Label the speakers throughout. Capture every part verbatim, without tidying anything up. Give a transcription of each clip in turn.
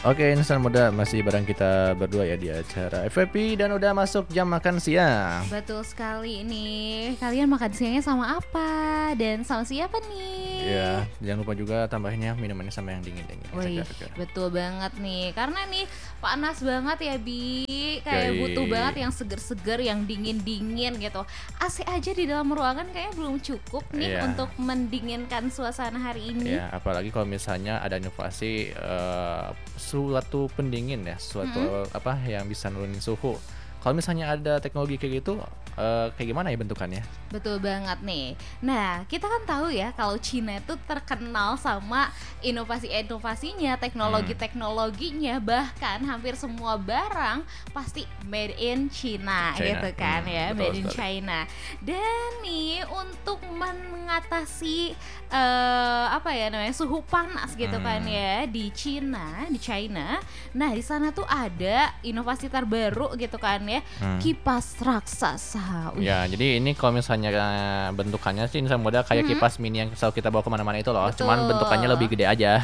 Speaker 1: Oke, insan muda masih bareng kita berdua ya di acara F Y P dan udah masuk jam makan siang.
Speaker 2: Betul sekali nih. Kalian makan siangnya sama apa? Dan sama siapa nih?
Speaker 1: Ya, jangan lupa juga tambahinnya minumannya sama yang dingin-dingin.
Speaker 2: Wih,
Speaker 1: segar-segar.
Speaker 2: betul banget nih. Karena nih panas banget ya Bi. Kayak
Speaker 1: Yoi.
Speaker 2: butuh banget yang seger-seger, yang dingin-dingin gitu. A C aja di dalam ruangan kayaknya belum cukup nih
Speaker 1: Iya.
Speaker 2: untuk mendinginkan suasana hari ini.
Speaker 1: Ya, apalagi kalau misalnya ada inovasi eh, suatu pendingin ya, suatu apa yang bisa nurunin suhu. Kalau misalnya ada teknologi kayak gitu, eh, kayak gimana ya bentukannya?
Speaker 2: Betul banget nih. Nah, kita kan tahu ya kalau Cina itu terkenal sama inovasi-inovasinya, teknologi-teknologinya, bahkan hampir semua barang pasti made in China,
Speaker 1: China.
Speaker 2: gitu kan
Speaker 1: Hmm,
Speaker 2: ya,
Speaker 1: betul
Speaker 2: made in
Speaker 1: sekali.
Speaker 2: China. Dan nih untuk mengatasi eh, apa ya namanya suhu panas gitu kan
Speaker 1: Hmm.
Speaker 2: ya di Cina, di China. Nah, di sana tuh ada inovasi terbaru gitu kan ya,
Speaker 1: Hmm.
Speaker 2: kipas raksasa. Wih,
Speaker 1: Ya, jadi ini kalau misalnya eh, bentukannya sih insan muda kayak kipas mini yang selalu kita bawa kemana-mana itu loh. Cuman
Speaker 2: Betul.
Speaker 1: bentukannya lebih gede aja.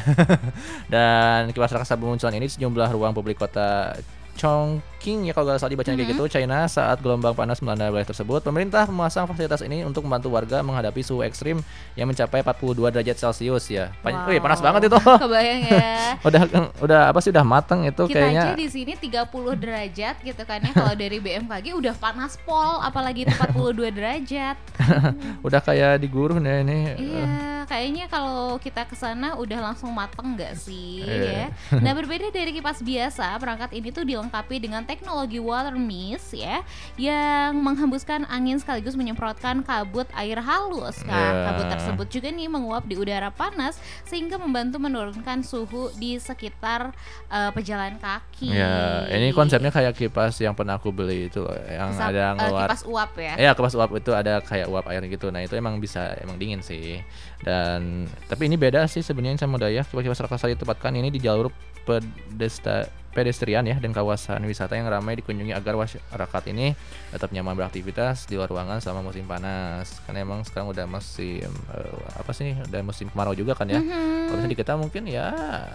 Speaker 1: Dan kipas raksasa bermunculan ini di sejumlah ruang publik kota Chongqing ya kalau nggak salah dibacanya kayak gitu, China. Saat gelombang panas melanda wilayah tersebut, pemerintah memasang fasilitas ini untuk membantu warga menghadapi suhu ekstrim yang mencapai empat puluh dua derajat Celcius ya. Pa- Wih, panas banget itu.
Speaker 2: Kebayang ya.
Speaker 1: udah udah apa sih udah mateng itu
Speaker 2: Kita aja
Speaker 1: kayaknya.
Speaker 2: di sini tiga puluh derajat gitu kan ya. Kalau dari B M K G udah panas pol, apalagi itu empat puluh dua derajat.
Speaker 1: Udah kayak digurun ya ini.
Speaker 2: Iya, kayaknya kalau kita ke sana udah langsung mateng nggak sih
Speaker 1: Iya.
Speaker 2: ya. Nah, berbeda dari kipas biasa, perangkat ini tuh dilengkapi dengan teknologi water mist ya, yang menghembuskan angin sekaligus menyemprotkan kabut air halus. Nah,
Speaker 1: Iya.
Speaker 2: kabut tersebut juga nih menguap di udara panas sehingga membantu menurunkan suhu di sekitar eh, pejalan kaki.
Speaker 1: Ya, ini konsepnya kayak kipas yang pernah aku beli itu loh, yang
Speaker 2: Kisah-
Speaker 1: ada
Speaker 2: eh,
Speaker 1: ngeluar.
Speaker 2: kipas uap ya.
Speaker 1: Ya, kipas uap itu ada kayak uap air gitu. Nah, itu emang bisa emang dingin sih. Dan tapi ini beda sih sebenarnya sama daya. Kipas-kipas raksasa ditempatkan ini di jalur pedesta, pedestrian ya dan kawasan wisata yang ramai dikunjungi agar masyarakat ini tetap nyaman beraktivitas di luar ruangan selama musim panas. Karena emang sekarang udah musim eh, apa sih? Udah musim kemarau juga kan ya. Kalau misalnya di kita mungkin ya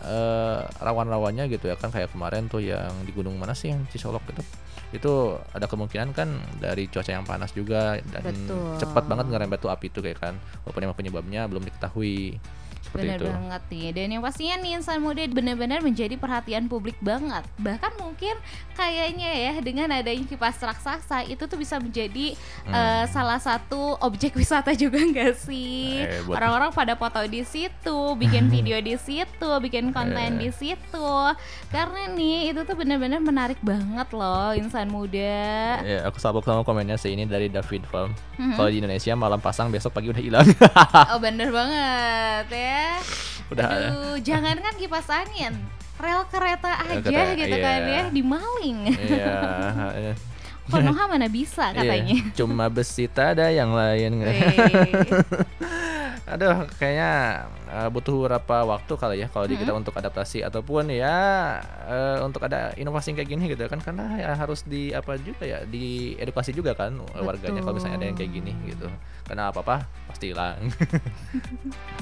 Speaker 1: eh, rawan-rawannya gitu ya kan kayak kemarin tuh yang di gunung mana sih yang Cisolok gitu. Itu ada kemungkinan kan dari cuaca yang panas juga dan
Speaker 2: Betul.
Speaker 1: cepat banget ngerembet tuh api itu kayak kan. Walaupun emang penyebabnya belum diketahui. Seperti
Speaker 2: Benar
Speaker 1: itu.
Speaker 2: banget nih. Dan yang pastinya nih insan muda benar-benar menjadi perhatian publik banget. Bahkan mungkin kayaknya ya dengan adanya kipas raksasa itu tuh bisa menjadi
Speaker 1: Hmm.
Speaker 2: eh, salah satu objek wisata juga nggak sih?
Speaker 1: Eh, buat-
Speaker 2: Orang-orang pada foto di situ, bikin video di situ, bikin konten
Speaker 1: Eh.
Speaker 2: di situ. Karena nih itu tuh benar-benar menarik banget loh insan muda.
Speaker 1: Ya, aku salut sama komennya sih ini dari David Farm.
Speaker 2: Mhm.
Speaker 1: Kalau di Indonesia malam pasang besok pagi udah hilang.
Speaker 2: Oh bener banget ya.
Speaker 1: Udah.
Speaker 2: Aduh, jangankan kipas angin, rel kereta
Speaker 1: Rel
Speaker 2: aja
Speaker 1: kereta,
Speaker 2: gitu
Speaker 1: iya.
Speaker 2: kan ya, dimaling.
Speaker 1: Iya.
Speaker 2: Konoha mana bisa katanya.
Speaker 1: Iya, cuma besi tak ada yang lain.
Speaker 2: Wih.
Speaker 1: Aduh, kayaknya eh, butuh beberapa waktu kali ya kalau di kita untuk adaptasi ataupun ya eh, untuk ada inovasi kayak gini gitu kan karena ya harus di apa juga ya diedukasi juga kan warganya kalau misalnya ada yang kayak gini gitu. Karena apa-apa pasti hilang.